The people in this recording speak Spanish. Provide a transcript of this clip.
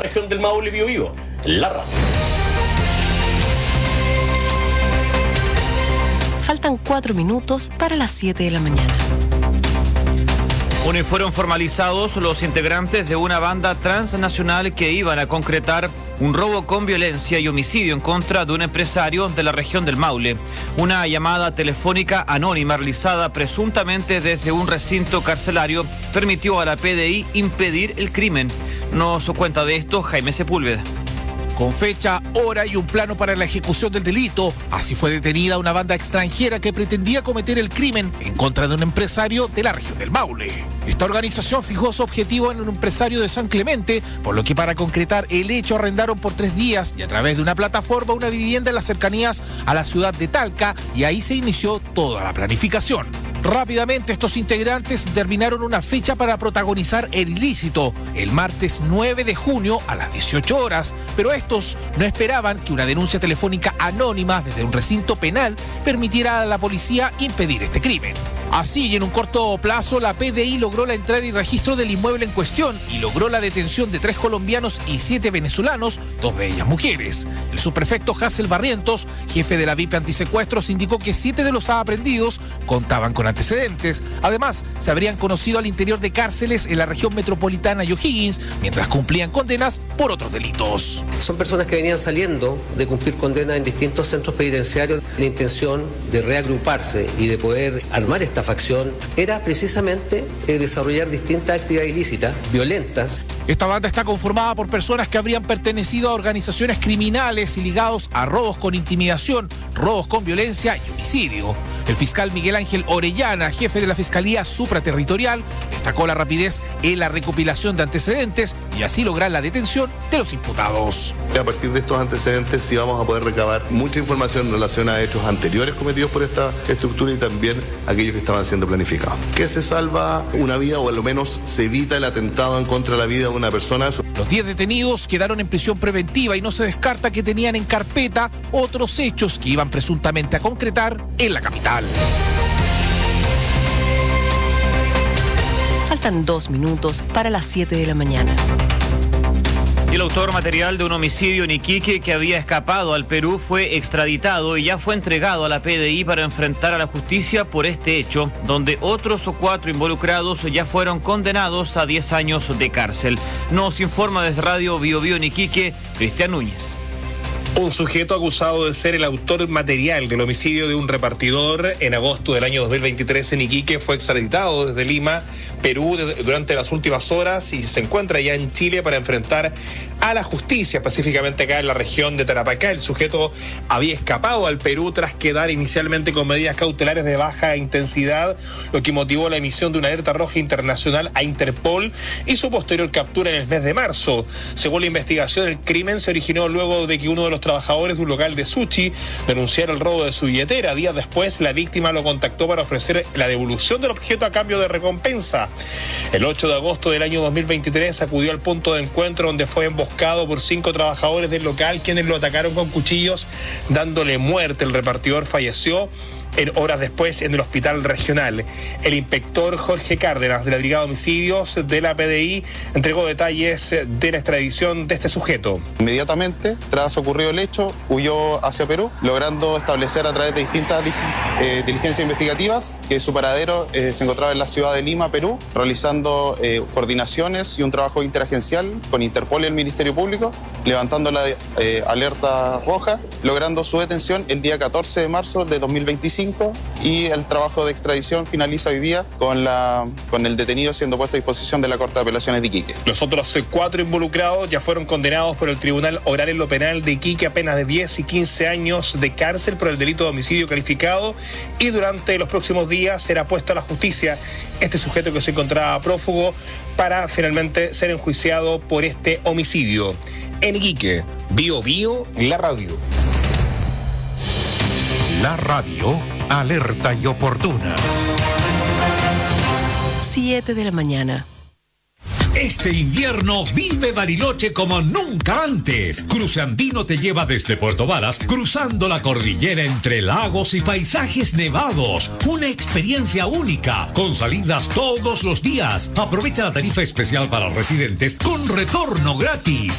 región del Maule y Biobío. La radio. Faltan 4 minutos para las 7 de la mañana. Fueron formalizados los integrantes de una banda transnacional que iban a concretar un robo con violencia y homicidio en contra de un empresario de la región del Maule. Una llamada telefónica anónima realizada presuntamente desde un recinto carcelario permitió a la PDI impedir el crimen. Nos cuenta de esto Jaime Sepúlveda. Con fecha, hora y un plano para la ejecución del delito, así fue detenida una banda extranjera que pretendía cometer el crimen en contra de un empresario de la región del Maule. Esta organización fijó su objetivo en un empresario de San Clemente, por lo que para concretar el hecho arrendaron por 3 días y a través de una plataforma una vivienda en las cercanías a la ciudad de Talca, y ahí se inició toda la planificación. Rápidamente estos integrantes determinaron una fecha para protagonizar el ilícito, el martes 9 de junio a las 18 horas, pero estos no esperaban que una denuncia telefónica anónima desde un recinto penal permitiera a la policía impedir este crimen. Así, y en un corto plazo, la PDI logró la entrada y registro del inmueble en cuestión y logró la detención de 3 colombianos y 7 venezolanos, 2 de ellas mujeres. El subprefecto Hassel Barrientos, jefe de la VIP Antisecuestros, indicó que 7 de los aprehendidos contaban con antecedentes. Además, se habrían conocido al interior de cárceles en la región metropolitana y O'Higgins, mientras cumplían condenas por otros delitos. Son personas que venían saliendo de cumplir condenas en distintos centros penitenciarios. La intención de reagruparse y de poder armar esta facción era precisamente desarrollar distintas actividades ilícitas, violentas. Esta banda está conformada por personas que habrían pertenecido a organizaciones criminales y ligados a robos con intimidación, robos con violencia y homicidio. El fiscal Miguel Ángel Orellana, jefe de la Fiscalía Supraterritorial, destacó la rapidez en la recopilación de antecedentes y así lograr la detención de los imputados. A partir de estos antecedentes sí vamos a poder recabar mucha información en relación a hechos anteriores cometidos por esta estructura y también aquellos que estaban siendo planificados. Que se salva una vida o al menos se evita el atentado en contra de la vida de una persona. Los 10 detenidos quedaron en prisión preventiva y no se descarta que tenían en carpeta otros hechos que iban presuntamente a concretar en la capital. Faltan 2 minutos para las 7 de la mañana. Y el autor material de un homicidio en Iquique que había escapado al Perú fue extraditado y ya fue entregado a la PDI para enfrentar a la justicia por este hecho, donde otros 4 involucrados ya fueron condenados a 10 años de cárcel. Nos informa desde Radio Biobío en Iquique, Cristian Núñez. Un sujeto acusado de ser el autor material del homicidio de un repartidor en agosto del año 2023 en Iquique fue extraditado desde Lima, Perú, durante las últimas horas y se encuentra ya en Chile para enfrentar a la justicia, específicamente acá en la región de Tarapacá. El sujeto había escapado al Perú tras quedar inicialmente con medidas cautelares de baja intensidad, lo que motivó la emisión de una alerta roja internacional a Interpol y su posterior captura en el mes de marzo. Según la investigación, el crimen se originó luego de que uno de los trabajadores de un local de sushi denunciara el robo de su billetera. Días después, la víctima lo contactó para ofrecer la devolución del objeto a cambio de recompensa. El 8 de agosto del año 2023 acudió al punto de encuentro donde fue emboscado por 5 trabajadores del local, quienes lo atacaron con cuchillos, dándole muerte. El repartidor falleció horas después en el hospital regional. El inspector Jorge Cárdenas de la Brigada de Homicidios de la PDI entregó detalles de la extradición de este sujeto. Inmediatamente, tras ocurrido el hecho, huyó hacia Perú, logrando establecer a través de distintas diligencias investigativas que su paradero se encontraba en la ciudad de Lima, Perú, realizando coordinaciones y un trabajo interagencial con Interpol y el Ministerio Público, levantando la alerta roja, logrando su detención el día 14 de marzo de 2025 y el trabajo de extradición finaliza hoy día con el detenido siendo puesto a disposición de la Corte de Apelaciones de Iquique. Los otros 4 involucrados ya fueron condenados por el Tribunal Oral en lo Penal de Iquique a penas de 10 y 15 años de cárcel por el delito de homicidio calificado y durante los próximos días será puesto a la justicia este sujeto que se encontraba prófugo para finalmente ser enjuiciado por este homicidio. En Iquique, Biobío, la radio. La radio, alerta y oportuna. 7 de la mañana. Este invierno vive Bariloche como nunca antes. Cruce Andino te lleva desde Puerto Varas, cruzando la cordillera entre lagos y paisajes nevados. Una experiencia única, con salidas todos los días. Aprovecha la tarifa especial para residentes con retorno gratis.